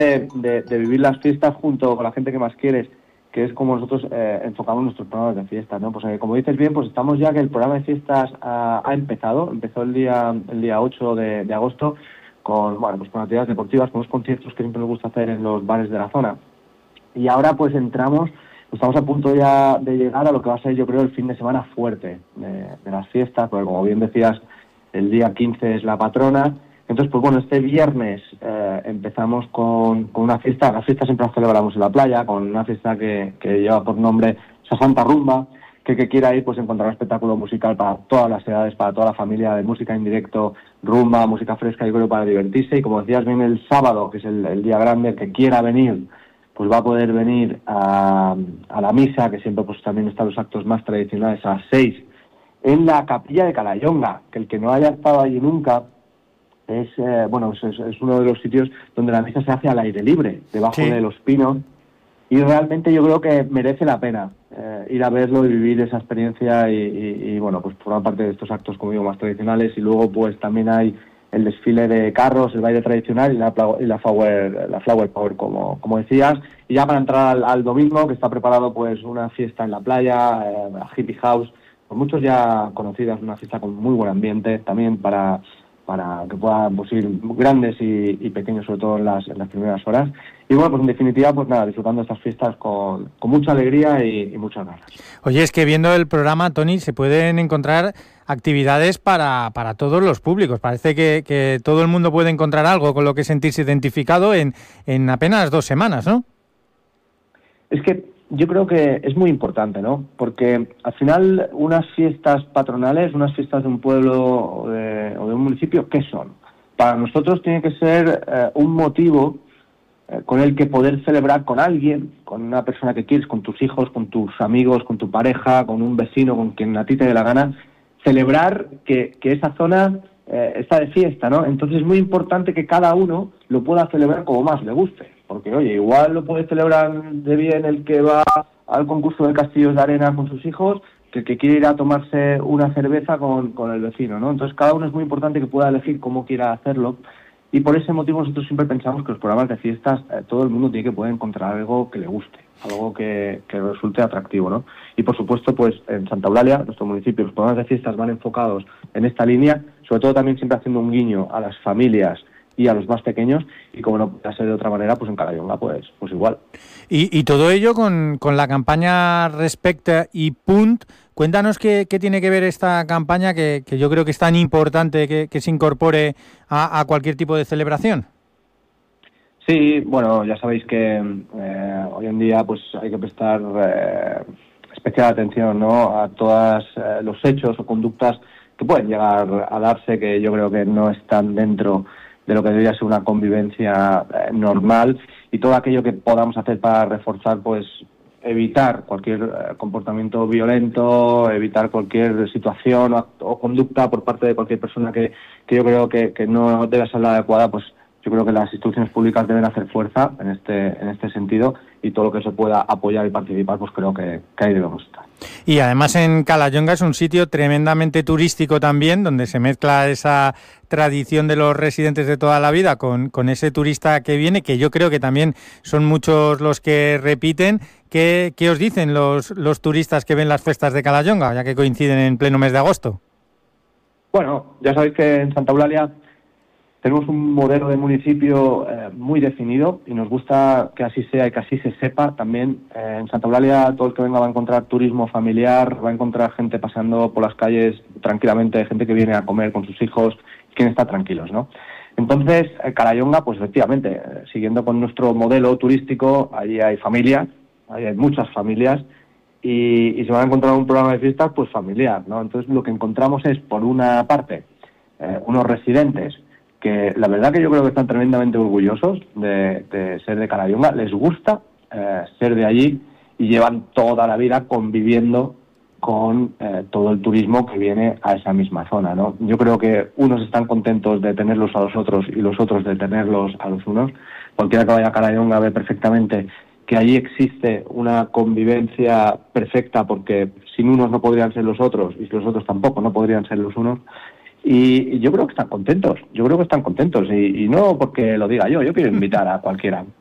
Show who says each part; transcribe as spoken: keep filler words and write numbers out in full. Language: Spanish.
Speaker 1: de, de, de vivir las fiestas junto con la gente que más quieres, que es como nosotros eh, enfocamos nuestros programas de fiestas, ¿no? Pues eh, como dices bien, pues estamos ya que el programa de fiestas ha, ha empezado, empezó el día el día ocho de, de agosto con, bueno, pues con actividades deportivas, con unos conciertos que siempre nos gusta hacer en los bares de la zona. Y ahora pues entramos, estamos a punto ya de llegar a lo que va a ser, yo creo, el fin de semana fuerte de, de las fiestas, porque como bien decías, el día quince es la patrona. Entonces, pues bueno, este viernes eh, empezamos con, con una fiesta. La fiesta siempre la celebramos en la playa, con una fiesta que, que lleva por nombre Sasanta Rumba, que que quiera ir pues encontrará un espectáculo musical para todas las edades, para toda la familia, de música en directo, rumba, música fresca, yo creo, para divertirse. Y como decías bien, el sábado, que es el, el día grande, el que quiera venir, pues va a poder venir a, a la misa, que siempre pues también están los actos más tradicionales, a las seis, en la capilla de Calallonga, que el que no haya estado allí nunca, es eh, bueno es, es uno de los sitios donde la misa se hace al aire libre, debajo sí. de los pinos, y realmente yo creo que merece la pena eh, ir a verlo y vivir esa experiencia y, y, y bueno, pues formar parte de estos actos, como digo, más tradicionales. Y luego pues también hay el desfile de carros, el baile tradicional y la, y la flower, la flower power, como, como decías. Y ya para entrar al, al domingo, que está preparado pues una fiesta en la playa, eh, la Hippie House, por muchos ya conocidas, una fiesta con muy buen ambiente, también para para que puedan pues, ir grandes y, y pequeños, sobre todo en las, en las primeras horas. Y bueno, pues en definitiva, pues nada, disfrutando estas fiestas con, con mucha alegría y, y muchas ganas.
Speaker 2: Oye, es que viendo el programa, Toni, se pueden encontrar actividades para, para todos los públicos. Parece que, que todo el mundo puede encontrar algo con lo que sentirse identificado en, en apenas dos semanas, ¿no?
Speaker 1: Es que yo creo que es muy importante, ¿no? Porque al final unas fiestas patronales, unas fiestas de un pueblo o de, o de un municipio, ¿qué son? Para nosotros tiene que ser eh, un motivo eh, con el que poder celebrar con alguien, con una persona que quieres, con tus hijos, con tus amigos, con tu pareja, con un vecino, con quien a ti te dé la gana, celebrar que, que esa zona eh, está de fiesta, ¿no? Entonces es muy importante que cada uno lo pueda celebrar como más le guste. Porque, oye, igual lo puede celebrar de bien el que va al concurso de castillos de arena con sus hijos, que el que quiere ir a tomarse una cerveza con, con el vecino, ¿no? Entonces, cada uno es muy importante que pueda elegir cómo quiera hacerlo. Y por ese motivo nosotros siempre pensamos que los programas de fiestas, eh, todo el mundo tiene que poder encontrar algo que le guste, algo que, que resulte atractivo, ¿no? Y, por supuesto, pues en Santa Eulalia, nuestro municipio, los programas de fiestas van enfocados en esta línea, sobre todo también siempre haciendo un guiño a las familias y a los más pequeños, y como no puede ser de otra manera, pues en Calallonga, pues, pues igual.
Speaker 2: Y, y todo ello con, con la campaña Respecta y Punt. Cuéntanos qué, qué tiene que ver esta campaña, que, que yo creo que es tan importante que, que se incorpore a, a cualquier tipo de celebración.
Speaker 1: Sí, bueno, ya sabéis que eh, hoy en día pues hay que prestar eh, especial atención, ¿no?, a todos eh, los hechos o conductas que pueden llegar a darse, que yo creo que no están dentro de lo que debería ser una convivencia eh, normal, y todo aquello que podamos hacer para reforzar, pues evitar cualquier eh, comportamiento violento, evitar cualquier situación o, o conducta por parte de cualquier persona que, que yo creo que, que no debe ser la adecuada. Pues yo creo que las instituciones públicas deben hacer fuerza en este en este sentido, y todo lo que se pueda apoyar y participar, pues creo que, que ahí debemos estar.
Speaker 2: Y además en Calallonga es un sitio tremendamente turístico también, donde se mezcla esa tradición de los residentes de toda la vida con, con ese turista que viene, que yo creo que también son muchos los que repiten. ¿Qué, qué os dicen los, los turistas que ven las fiestas de Calallonga, ya que coinciden en pleno mes de agosto?
Speaker 1: Bueno, ya sabéis que en Santa Eulalia tenemos un modelo de municipio eh, muy definido, y nos gusta que así sea y que así se sepa también. Eh, en Santa Eulalia todo el que venga va a encontrar turismo familiar, va a encontrar gente paseando por las calles tranquilamente, gente que viene a comer con sus hijos, quieren estar tranquilos, ¿no? Entonces, eh, Calallonga, pues efectivamente, eh, siguiendo con nuestro modelo turístico, allí hay familias, allí hay muchas familias, y, y se van a encontrar un programa de fiestas pues familiar, ¿no? Entonces lo que encontramos es, por una parte, eh, unos residentes que la verdad que yo creo que están tremendamente orgullosos de, de ser de Calallonga, les gusta eh, ser de allí, y llevan toda la vida conviviendo con eh, todo el turismo que viene a esa misma zona, ¿no? Yo creo que unos están contentos de tenerlos a los otros y los otros de tenerlos a los unos. Cualquiera que vaya a Calallonga ve perfectamente que allí existe una convivencia perfecta, porque sin unos no podrían ser los otros, y los otros tampoco no podrían ser los unos. Y, y yo creo que están contentos, yo creo que están contentos, y, y no porque lo diga yo, yo quiero invitar a cualquiera